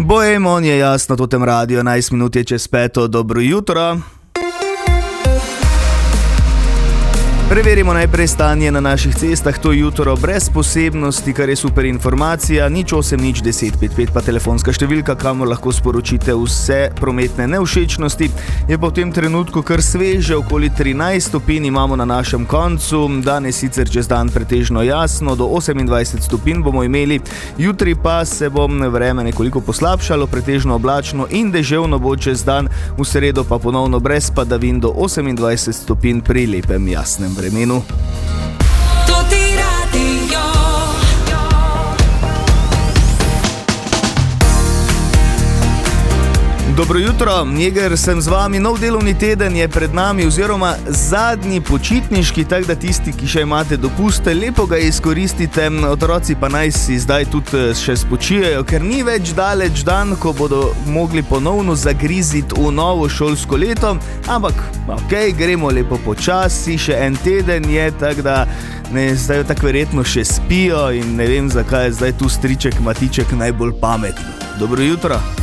Bohemond je jasno totem radio, 11 minut je čez 5. Dobro jutro. Preverimo najprej stanje na naših cestah to jutro brez posebnosti, kar je super informacija. 08-10-55 pa telefonska številka, kamor lahko sporočite vse prometne nevšečnosti. Je pa v tem trenutku kar sveže, okoli 13 stopinj imamo na našem koncu. Danes sicer čez dan pretežno jasno, do 28 stopinj bomo imeli. Jutri pa se bo vreme nekoliko poslabšalo, pretežno oblačno in deževno bo čez dan. V sredo pa ponovno brez padavin do 28 stopinj pri lepem jasnem vremenu. Dobro jutro, Jeger sem z vami. Nov delovni teden je pred nami oziroma zadnji počitniški, tako da tisti, ki še imate dopuste, lepo ga izkoristite. Otroci pa naj si zdaj tudi še spočijejo, ker ni več daleč dan, ko bodo mogli ponovno zagriziti v novo šolsko leto. Ampak, gremo lepo počasi, še en teden je, tako da zdaj tako verjetno še spijo in ne vem, zakaj je zdaj tu striček Matiček najbolj pameten. Dobro jutro.